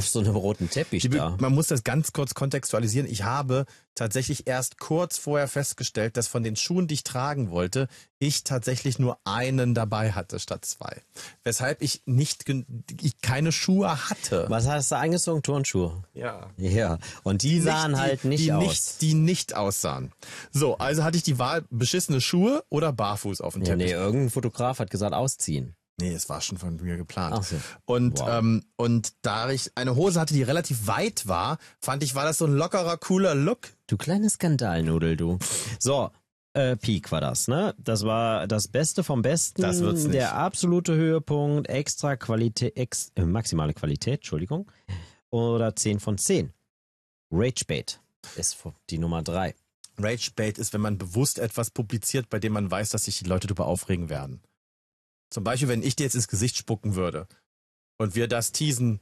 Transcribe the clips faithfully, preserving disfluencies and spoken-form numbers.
auf so einem roten Teppich Die, da. man muss das ganz kurz kontextualisieren. Ich habe tatsächlich erst kurz vorher festgestellt, dass von den Schuhen, die ich tragen wollte, ich tatsächlich nur einen dabei hatte statt zwei. Weshalb ich nicht ich keine Schuhe hatte. Was hast du angezogen? Turnschuhe? Ja. Ja, und die sahen die, halt nicht die aus. Nicht, die nicht aussahen. So, also hatte ich die Wahl, beschissene Schuhe oder barfuß auf dem Ja, Teppich. nee, irgendein Fotograf hat gesagt, ausziehen. Nee, es war schon von mir geplant. Ach so. Und, Wow. ähm, und da ich eine Hose hatte, die relativ weit war, fand ich, war das so ein lockerer, cooler Look. Du kleine Skandalnudel, du. So, äh, Peak war das, ne? Das war das Beste vom Besten. Das wird's nicht. Der absolute Höhepunkt, extra Qualität, ex, äh, maximale Qualität, Entschuldigung. Oder zehn von zehn. Ragebait ist die Nummer drei. Ragebait ist, wenn man bewusst etwas publiziert, bei dem man weiß, dass sich die Leute darüber aufregen werden. Zum Beispiel, wenn ich dir jetzt ins Gesicht spucken würde und wir das teasen.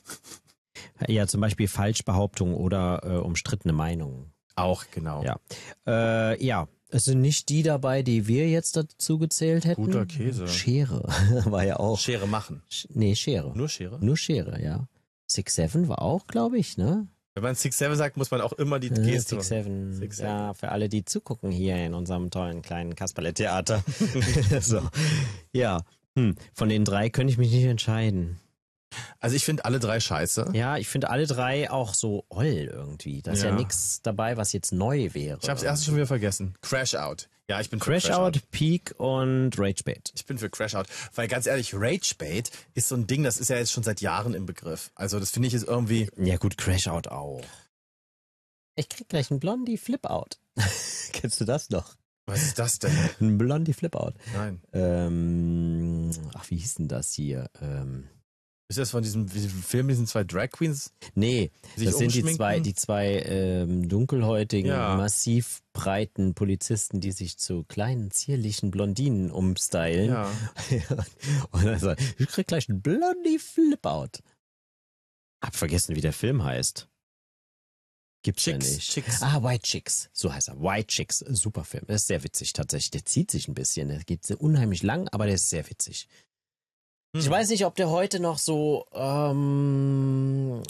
Ja, zum Beispiel Falschbehauptungen oder äh, umstrittene Meinungen. Auch, genau. Ja. Äh, ja, es sind nicht die dabei, die wir jetzt dazu gezählt hätten. Guter Käse. Schere war ja auch. Schere machen. Sch- nee, Schere. Nur Schere? Nur Schere, ja. Six Seven war auch, glaube ich, ne? Wenn man Six Seven sagt, muss man auch immer die Äh, Geste Six Seven. Six Seven. Ja, für alle, die zugucken hier in unserem tollen kleinen Kasperle-Theater. So. Ja, hm. Von den drei könnte ich mich nicht entscheiden. Also ich finde alle drei scheiße. Ja, ich finde alle drei auch so oll irgendwie. Da ist ja, Ja. nichts dabei, was jetzt neu wäre. Ich habe das erste schon wieder vergessen. Crash Out. Ja, ich bin für Crash Out, Peak und Ragebait. Ich bin für Crash Out. Weil ganz ehrlich, Ragebait ist so ein Ding, das ist ja jetzt schon seit Jahren im Begriff. Also das finde ich jetzt irgendwie... Ja gut, Crash Out auch. Ich krieg gleich einen Blondie Flip-Out. Kennst du das noch? Was ist das denn? Ein Blondie Flip-Out. Nein. Ähm, ach, wie hieß denn das hier? Ähm, Ist das von diesem, diesem Film, diesen zwei Drag Queens? nee, Die sich das sind die umschminken? zwei, die zwei ähm, dunkelhäutigen, Ja. massiv breiten Polizisten, die sich zu kleinen, zierlichen Blondinen umstylen. Ja. Und dann sagt, ich krieg gleich einen Blondie Flip-Out. Hab vergessen, wie der Film heißt. Gibt's Chicks, ja nicht. Chicks. Ah, White Chicks. So heißt er. White Chicks. Super Film. Das ist sehr witzig tatsächlich. Der zieht sich ein bisschen. Der geht sehr unheimlich lang, aber der ist sehr witzig. Hm. Ich weiß nicht, ob der heute noch so, ähm,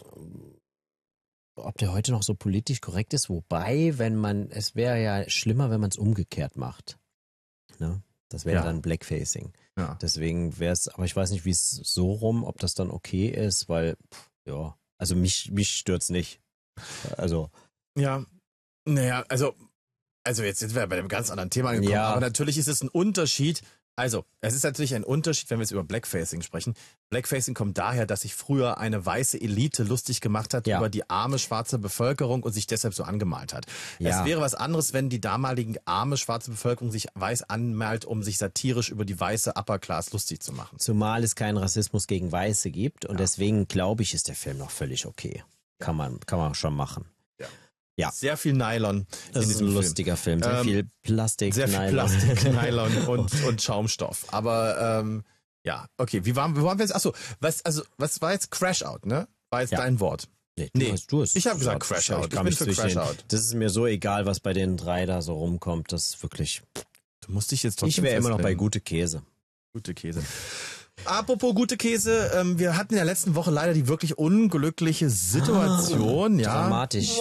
ob der heute noch so politisch korrekt ist. Wobei, wenn man, es wäre ja schlimmer, wenn man es umgekehrt macht. Ne? Das wäre Ja. dann Blackfacing. Ja. Deswegen wäre es, aber ich weiß nicht, wie es so rum, ob das dann okay ist, weil, pff, ja, also mich, mich stört's nicht. Also, Ja. Naja, also, also jetzt sind wir bei einem ganz anderen Thema angekommen. Ja. Aber natürlich ist es ein Unterschied. Also, es ist natürlich ein Unterschied, wenn wir jetzt über Blackfacing sprechen. Blackfacing kommt daher, dass sich früher eine weiße Elite lustig gemacht hat Ja. über die arme schwarze Bevölkerung und sich deshalb so angemalt hat. Ja. Es wäre was anderes, wenn die damalige arme schwarze Bevölkerung sich weiß anmalt, um sich satirisch über die weiße Upper Class lustig zu machen. zumal es keinen Rassismus gegen Weiße gibt und deswegen glaube ich, ist der Film noch völlig okay. Kann man, kann man schon machen. Ja. Sehr viel Nylon. Das in ist diesem ein Film. lustiger Film. Sehr Ähm, viel Plastik, Sehr viel Nylon. Plastik, Nylon und, und Schaumstoff. Aber ähm, ja, okay, wie waren, wie waren wir jetzt? Achso, was, also, was war jetzt Crash Out, ne? War jetzt Ja. dein Wort. Nee, du Nee, hast, du hast ich hab gesagt gesagt, Crash Out. Ich kann bin mich für zwischen Crash den- Out. Das ist mir so egal, was bei den drei da so rumkommt. Das ist wirklich. Du musst dich jetzt trotzdem Ich wäre immer noch bei festlegen. gute Käse. Gute Käse. Apropos gute Käse, ähm, wir hatten in der letzten Woche leider die wirklich unglückliche Situation, ja, Dramatisch.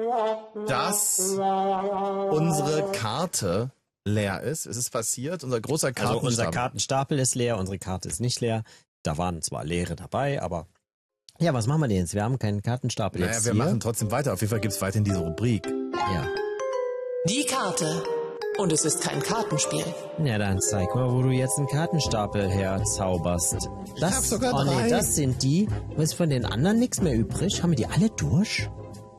dass unsere Karte leer ist. Es ist passiert, unser großer Also Kartenstapel. unser Kartenstapel ist leer, unsere Karte ist nicht leer. Da waren zwar leere dabei, aber ja, was machen wir denn jetzt? Wir haben keinen Kartenstapel Naja, jetzt wir hier. machen trotzdem weiter. Auf jeden Fall gibt's weiterhin diese Rubrik. Ja. Die Karte. Und es ist kein Kartenspiel. Ja, dann zeig mal, wo du jetzt einen Kartenstapel herzauberst. Das, hab sogar oh drei. nee, das sind die. Was ist von den anderen nichts mehr übrig? Haben wir die alle durch?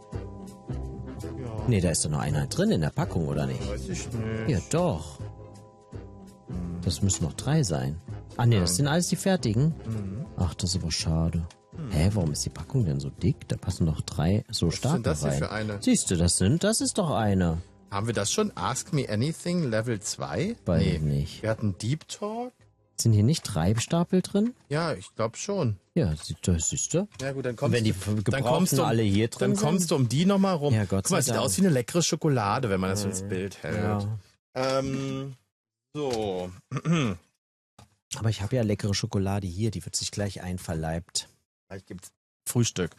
Ja. Nee, da ist doch nur einer drin in der Packung, oder nicht? Weiß ich nicht. Ja, doch. Das müssen noch drei sein. Ah nee, das sind alles die fertigen. Ach, das ist aber schade. Hä, warum ist die Packung denn so dick? Da passen noch drei so Stapel sind das hier rein. für eine? Siehst du, das sind, das ist doch eine. Haben wir das schon? Ask Me Anything Level zwei? Weiß Nee. ich nicht. Wir hatten Deep Talk? Sind hier nicht drei Stapel drin? Ja, ich glaube schon. Ja, sie- das siehst du. Ja gut, dann kommst Wenn die du, dann gebrauchten kommst du, alle hier drin Dann kommst sind? du um die nochmal rum. Ja, Gott Guck mal, sei sieht Dank. aus wie eine leckere Schokolade, wenn man das so ins Bild hält. Ja. Ähm, so. Aber ich habe ja leckere Schokolade hier, die wird sich gleich einverleibt. Vielleicht gibt's Frühstück.